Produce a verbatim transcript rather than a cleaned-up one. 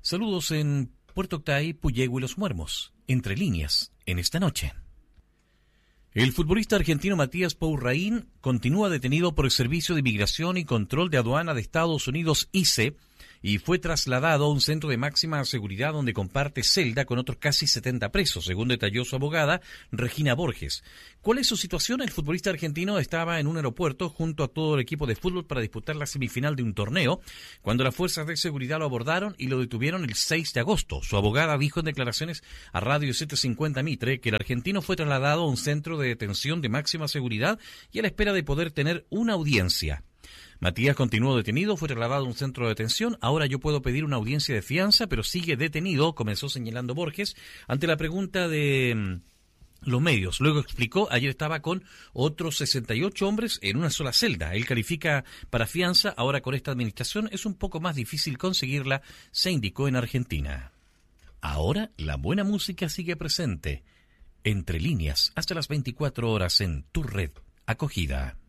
Saludos en Puerto Octay, Puyehue y Los Muermos, entre líneas, en esta noche. El futbolista argentino Matías Pourraín continúa detenido por el Servicio de Inmigración y Control de Aduana de Estados Unidos, I C E, y fue trasladado a un centro de máxima seguridad donde comparte celda con otros casi setenta presos, según detalló su abogada, Regina Borges. ¿Cuál es su situación? El futbolista argentino estaba en un aeropuerto junto a todo el equipo de fútbol para disputar la semifinal de un torneo, cuando las fuerzas de seguridad lo abordaron y lo detuvieron el seis de agosto. Su abogada dijo en declaraciones a Radio setecientos cincuenta Mitre que el argentino fue trasladado a un centro de detención de máxima seguridad y a la espera de poder tener una audiencia. Matías continuó detenido, fue trasladado a un centro de detención. Ahora yo puedo pedir una audiencia de fianza, pero sigue detenido, comenzó señalando Borges, ante la pregunta de mmm, los medios. Luego explicó, ayer estaba con otros sesenta y ocho hombres en una sola celda. Él califica para fianza, ahora con esta administración es un poco más difícil conseguirla, se indicó en Argentina. Ahora la buena música sigue presente, entre líneas, hasta las veinticuatro horas en tu red acogida.